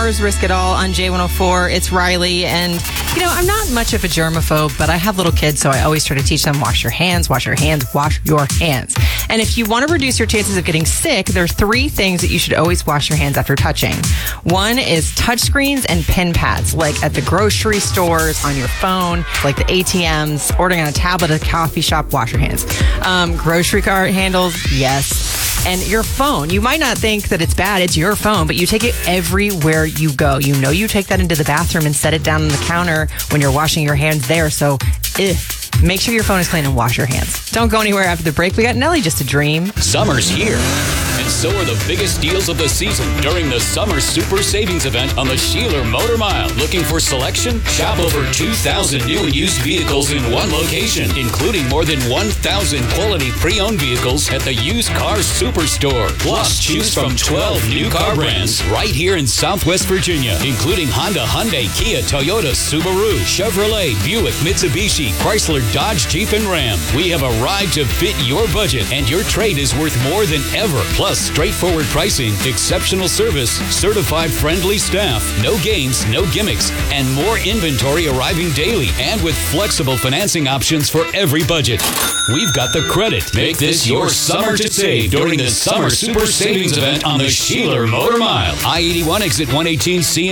Mars Risk It All on J104. It's Riley, and I'm not much of a germaphobe, but I have little kids, so I always try to teach them wash your hands, wash your hands, wash your hands. And if you want to reduce your chances of getting sick, there are 3 things that you should always wash your hands after touching. One is touchscreens and pin pads, like at the grocery stores, on your phone, like the ATMs, ordering on a tablet at a coffee shop, wash your hands. Grocery cart handles, yes. And your phone, you might not think that it's bad, it's your phone, but you take it everywhere you go. You take that into the bathroom and set it down on the counter when you're washing your hands there. So, make sure your phone is clean and wash your hands. Don't go anywhere after the break. We got Nelly Just a Dream. Summer's here. And so are the biggest deals of the season during the Summer Super Savings Event on the Sheeler Motor Mile. Looking for selection? Shop over 2,000 new and used vehicles in one location, including more than 1,000 quality pre-owned vehicles at the Used Car Superstore. Plus, choose from 12 new car brands right here in Southwest Virginia, including Honda, Hyundai, Kia, Toyota, Subaru, Chevrolet, Buick, Mitsubishi, Chrysler, Dodge, Jeep, and Ram. We have a ride to fit your budget, and your trade is worth more than ever. Plus, straightforward pricing, exceptional service, certified friendly staff, no games, no gimmicks, and more inventory arriving daily, and with flexible financing options for every budget. We've got the credit. Make this your summer to save during the Summer Super Savings Event on the Sheeler Motor Mile. I-81 exit 118C